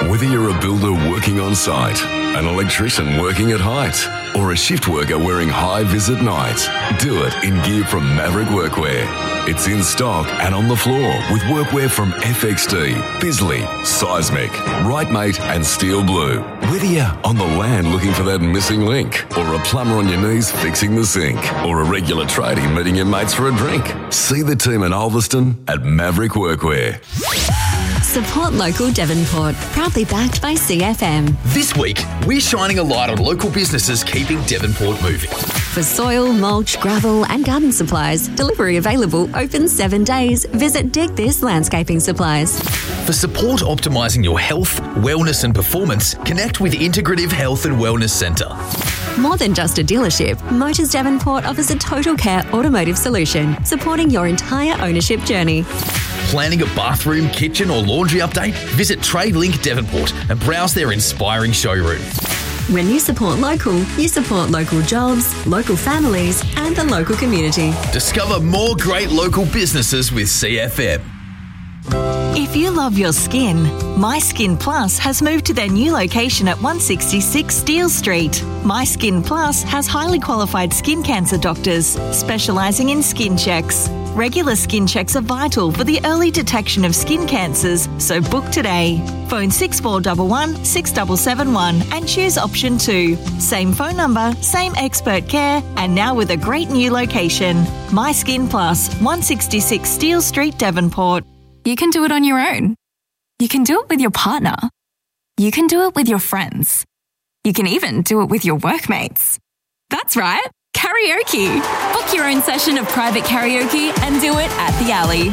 Whether you're a builder working on site, an electrician working at height, or a shift worker wearing high-vis at night, do it in gear from Maverick Workwear. It's in stock and on the floor with workwear from FXD, Bisley, Seismic, Rightmate and Steel Blue. Whether you're on the land looking for that missing link, or a plumber on your knees fixing the sink, or a regular tradie meeting your mates for a drink, see the team in Ulverston at Maverick Workwear. Support local Devonport, proudly backed by CFM. This week, we're shining a light on local businesses keeping Devonport moving. For soil, mulch, gravel and garden supplies, delivery available, open 7 days. Visit Dig This Landscaping Supplies. For support optimising your health, wellness and performance, connect with Integrative Health and Wellness Centre. More than just a dealership, Motors Devonport offers a total care automotive solution, supporting your entire ownership journey. Planning a bathroom, kitchen or laundry update? Visit TradeLink Devonport and browse their inspiring showroom. When you support local jobs, local families and the local community. Discover more great local businesses with CFM. If you love your skin, My Skin Plus has moved to their new location at 166 Steele Street. My Skin Plus has highly qualified skin cancer doctors specialising in skin checks. Regular skin checks are vital for the early detection of skin cancers, so book today. Phone 6411 6771 and choose option 2. Same phone number, same expert care, and now with a great new location. My Skin Plus, 166 Steele Street, Devonport. You can do it on your own. You can do it with your partner. You can do it with your friends. You can even do it with your workmates. That's right, karaoke. Book your own session of private karaoke and do it at the Alley.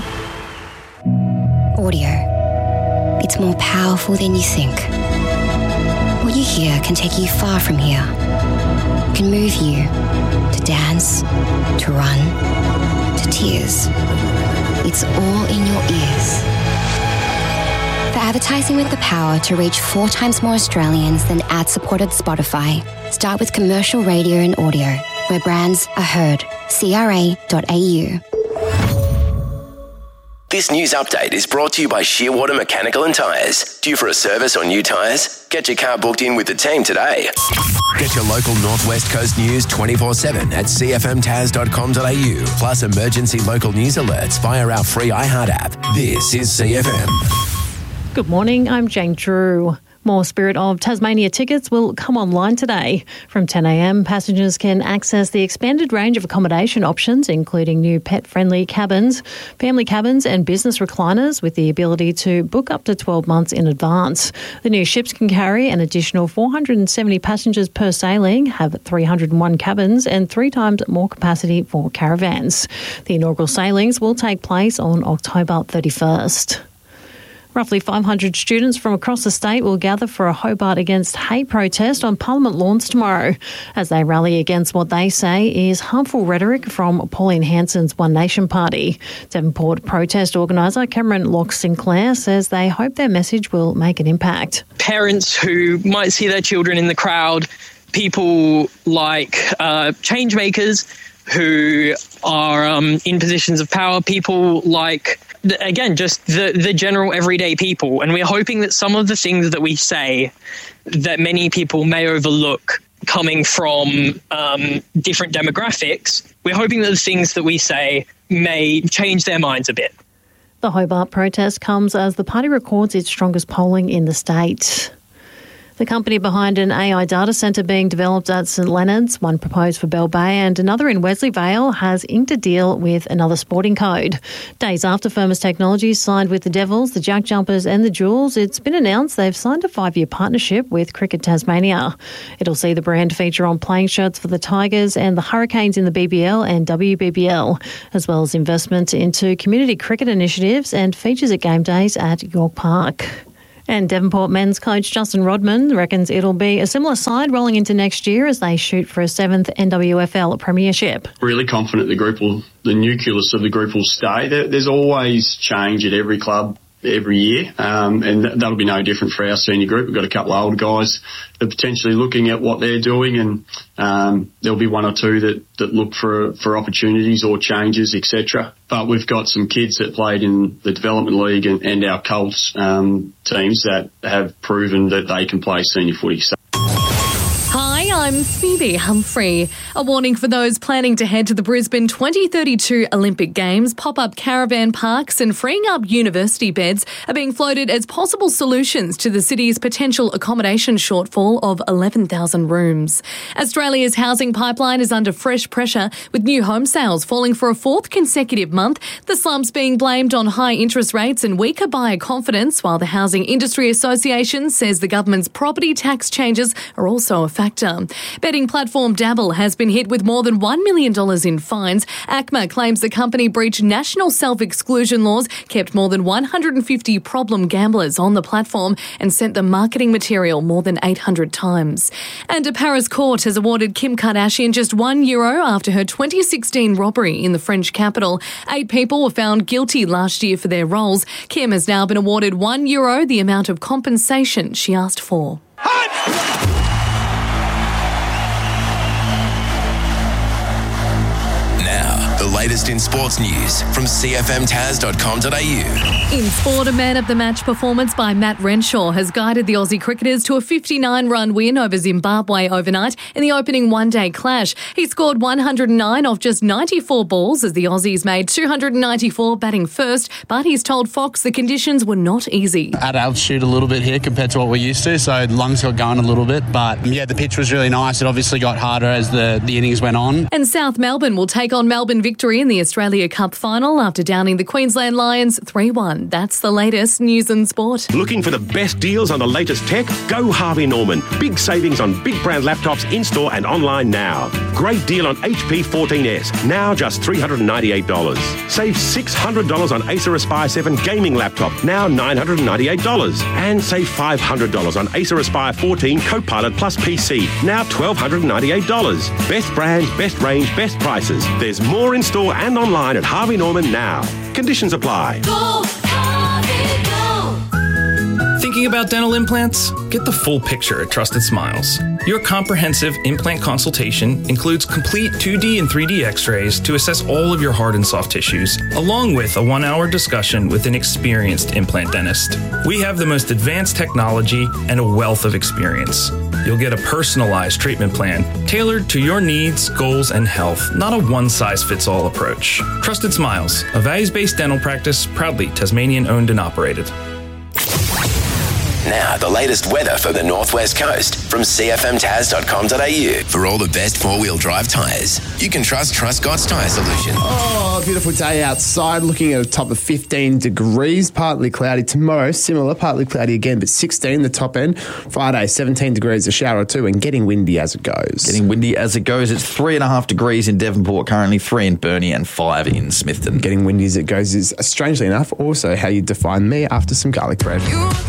Audio. It's more powerful than you think. What you hear can take you far from here. It can move you to dance, to run, to tears. It's all in your ears. For advertising with the power to reach 4 times more Australians than ad-supported Spotify, start with commercial radio and audio, where brands are heard. CRA.au. This news update is brought to you by Shearwater Mechanical and Tyres. Due for a service or new tyres? Get your car booked in with the team today. Get your local Northwest Coast news 24/7 at cfmtaz.com.au. Plus emergency local news alerts via our free iHeart app. This is CFM. Good morning, I'm Jane Drew. More Spirit of Tasmania tickets will come online today. From 10 a.m, passengers can access the expanded range of accommodation options, including new pet-friendly cabins, family cabins and business recliners, with the ability to book up to 12 months in advance. The new ships can carry an additional 470 passengers per sailing, have 301 cabins and 3 times more capacity for caravans. The inaugural sailings will take place on October 31st. Roughly 500 students from across the state will gather for a Hobart Against Hate protest on Parliament lawns tomorrow, as they rally against what they say is harmful rhetoric from Pauline Hanson's One Nation Party. Devonport protest organiser Cameron Locke Sinclair says they hope their message will make an impact. Parents who might see their children in the crowd, people like change makers who are in positions of power, people like, again, just the general everyday people. And we're hoping that some of the things that we say that many people may overlook coming from different demographics, we're hoping that the things that we say may change their minds a bit. The Hobart protest comes as the party records its strongest polling in the state. The company behind an AI data centre being developed at St Leonard's, one proposed for Bell Bay and another in Wesley Vale, has inked a deal with another sporting code. Days after Firmus Technologies signed with the Devils, the Jack Jumpers and the Jewels, it's been announced they've signed a 5-year partnership with Cricket Tasmania. It'll see the brand feature on playing shirts for the Tigers and the Hurricanes in the BBL and WBBL, as well as investment into community cricket initiatives and features at game days at York Park. And Devonport men's coach Justin Rodman reckons it'll be a similar side rolling into next year as they shoot for a 7th NWFL premiership. Really confident the nucleus of the group will stay. There's always change at every club. every year, and that'll be no different for our senior group. We've got a couple of older guys that are potentially looking at what they're doing, and there'll be one or two that look for opportunities or changes, etc. But we've got some kids that played in the Development League and our Colts teams that have proven that they can play senior footy. So Hi, I'm Phoebe Humphrey. A warning for those planning to head to the Brisbane 2032 Olympic Games. Pop-up caravan parks and freeing up university beds are being floated as possible solutions to the city's potential accommodation shortfall of 11,000 rooms. Australia's housing pipeline is under fresh pressure, with new home sales falling for a fourth consecutive month. The slumps being blamed on high interest rates and weaker buyer confidence, while the Housing Industry Association says the government's property tax changes are also a factor. Betting platform Dabble has been hit with more than $1 million in fines. ACMA claims the company breached national self-exclusion laws, kept more than 150 problem gamblers on the platform and sent them marketing material more than 800 times. And a Paris court has awarded Kim Kardashian just €1 after her 2016 robbery in the French capital. 8 people were found guilty last year for their roles. Kim has now been awarded €1, the amount of compensation she asked for. The latest in sports news from cfmtaz.com.au. In sport, a man-of-the-match performance by Matt Renshaw has guided the Aussie cricketers to a 59-run win over Zimbabwe overnight in the opening one-day clash. He scored 109 off just 94 balls as the Aussies made 294 batting first, but he's told Fox the conditions were not easy. At altitude a little bit here compared to what we're used to, so lungs got going a little bit, but yeah, the pitch was really nice. It obviously got harder as the innings went on. And South Melbourne will take on Melbourne Victory in the Australia Cup final after downing the Queensland Lions 3-1. That's the latest news and sport. Looking for the best deals on the latest tech? Go Harvey Norman. Big savings on big brand laptops in-store and online now. Great deal on HP 14S, now just $398. Save $600 on Acer Aspire 7 gaming laptop, now $998. And save $500 on Acer Aspire 14 Copilot Plus PC, now $1,298. Best brands, best range, best prices. There's more in store and online at Harvey Norman now. Conditions apply. Go, Harvey, go. Thinking about dental implants? Get the full picture at Trusted Smiles. Your comprehensive implant consultation includes complete 2D and 3D x-rays to assess all of your hard and soft tissues, along with a 1-hour discussion with an experienced implant dentist. We have the most advanced technology and a wealth of experience. You'll get a personalized treatment plan tailored to your needs, goals, and health, not a one-size-fits-all approach. Trusted Smiles, a values-based dental practice, proudly Tasmanian-owned and operated. Now, the latest weather for the Northwest Coast from cfmtaz.com.au. For all the best four-wheel drive tyres, you can trust Truscott's Tyre Solution. Oh, beautiful day outside, looking at a top of 15 degrees, partly cloudy. Tomorrow, similar, partly cloudy again, but 16 the top end. Friday, 17 degrees, a shower or two, and getting windy as it goes. Getting windy as it goes. It's 3.5 degrees in Devonport currently, 3 in Burnie and 5 in Smithton. Getting windy as it goes is, strangely enough, also how you define me after some garlic bread.